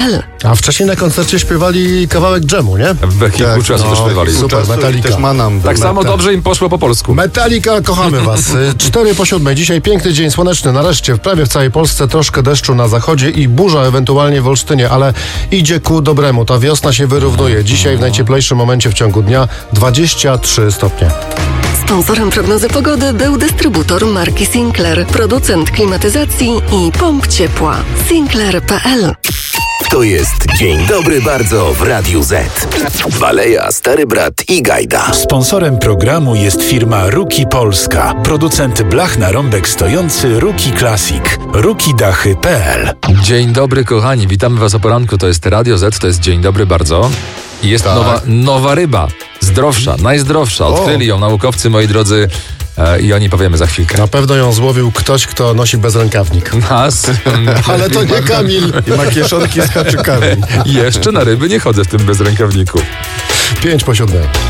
www.metalika.pl. A wcześniej na koncercie śpiewali kawałek dżemu, nie? W kilku czasu też śpiewali. Super, Metallica. Też Manam. Tak samo dobrze im poszło po polsku. Metallica, kochamy was. 6:04. Dzisiaj piękny dzień słoneczny. Nareszcie prawie w całej Polsce troszkę deszczu na zachodzie i burza ewentualnie w Olsztynie, ale idzie ku dobremu. Ta wiosna się wyrównuje. Dzisiaj w najcieplejszym momencie w ciągu dnia 23 stopnie. Sponsorem prognozy pogody był dystrybutor marki Sinclair, producent klimatyzacji i pomp ciepła. Sinclair.pl. To jest Dzień Dobry Bardzo w Radiu Z. Waleja, Stary Brat i Gajda. Sponsorem programu jest firma Ruki Polska. Producent blach na rąbek stojący Ruki Classic. rukidachy.pl. Dzień dobry, kochani. Witamy was o poranku. To jest Radio Z, to jest Dzień Dobry Bardzo. I jest nowa ryba. Zdrowsza, najzdrowsza. Odkryli ją naukowcy, moi drodzy. I o niej powiemy za chwilkę. Na pewno ją złowił ktoś, kto nosi bezrękawnik. Nas. Ale to nie Kamil. I ma kieszonki z haczykami. Jeszcze na ryby nie chodzę w tym bezrękawniku. 5:07.